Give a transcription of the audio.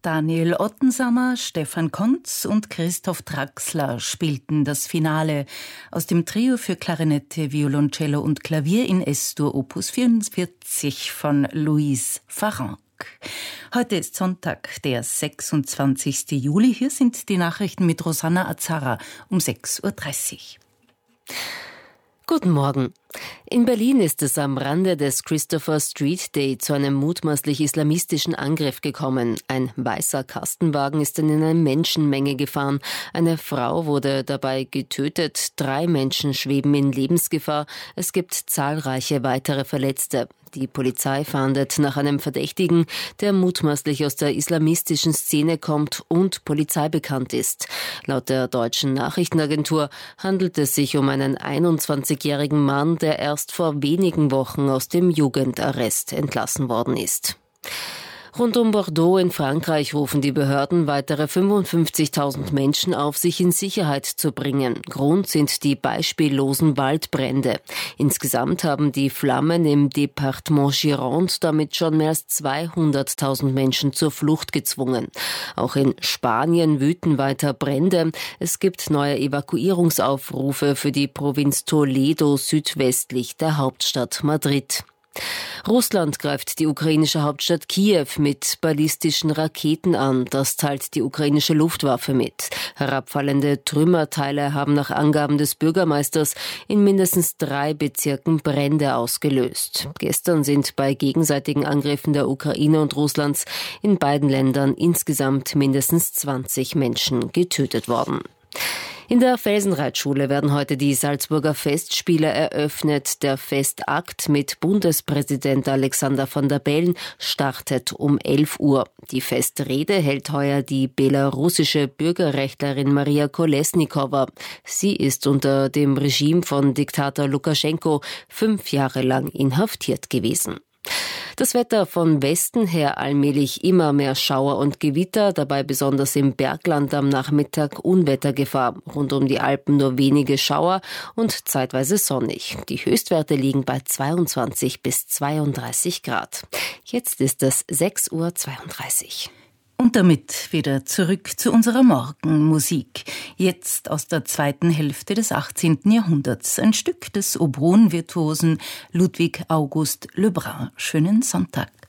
Daniel Ottensammer, Stefan Kontz und Christoph Traxler spielten das Finale aus dem Trio für Klarinette, Violoncello und Klavier in S-Dur Opus 44 von Louise Farrenc. Heute ist Sonntag, der 26. Juli. Hier sind die Nachrichten mit Rosanna Azara um 6.30 Uhr. Guten Morgen. In Berlin ist es am Rande des Christopher Street Day zu einem mutmaßlich islamistischen Angriff gekommen. Ein weißer Kastenwagen ist in eine Menschenmenge gefahren. Eine Frau wurde dabei getötet. 3 Menschen schweben in Lebensgefahr. Es gibt zahlreiche weitere Verletzte. Die Polizei fahndet nach einem Verdächtigen, der mutmaßlich aus der islamistischen Szene kommt und polizeibekannt ist. Laut der deutschen Nachrichtenagentur handelt es sich um einen 21-jährigen Mann, der erst vor wenigen Wochen aus dem Jugendarrest entlassen worden ist. Rund um Bordeaux in Frankreich rufen die Behörden weitere 55.000 Menschen auf, sich in Sicherheit zu bringen. Grund sind die beispiellosen Waldbrände. Insgesamt haben die Flammen im Departement Gironde damit schon mehr als 200.000 Menschen zur Flucht gezwungen. Auch in Spanien wüten weiter Brände. Es gibt neue Evakuierungsaufrufe für die Provinz Toledo südwestlich der Hauptstadt Madrid. Russland greift die ukrainische Hauptstadt Kiew mit ballistischen Raketen an. Das teilt die ukrainische Luftwaffe mit. Herabfallende Trümmerteile haben nach Angaben des Bürgermeisters in mindestens 3 Bezirken Brände ausgelöst. Gestern sind bei gegenseitigen Angriffen der Ukraine und Russlands in beiden Ländern insgesamt mindestens 20 Menschen getötet worden. In der Felsenreitschule werden heute die Salzburger Festspiele eröffnet. Der Festakt mit Bundespräsident Alexander Van der Bellen startet um 11 Uhr. Die Festrede hält heuer die belarussische Bürgerrechtlerin Maria Kolesnikowa. Sie ist unter dem Regime von Diktator Lukaschenko 5 Jahre lang inhaftiert gewesen. Das Wetter von Westen her allmählich immer mehr Schauer und Gewitter, dabei besonders im Bergland am Nachmittag Unwettergefahr. Rund um die Alpen nur wenige Schauer und zeitweise sonnig. Die Höchstwerte liegen bei 22 bis 32 Grad. Jetzt ist es 6.32 Uhr. Und damit wieder zurück zu unserer Morgenmusik. Jetzt aus der zweiten Hälfte des 18. Jahrhunderts. Ein Stück des Oboen-Virtuosen Ludwig August Lebrun. Schönen Sonntag.